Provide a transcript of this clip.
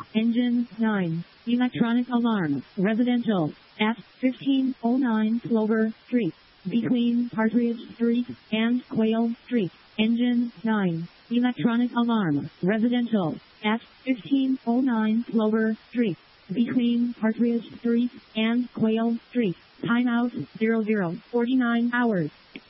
Engine 9. Electronic alarm. Residential. At 1509 Clover Street. Between Partridge Street and Quail Street. Engine 9. Electronic alarm. Residential. At 1509 Clover Street. Between Partridge Street and Quail Street. Timeout 0049 hours.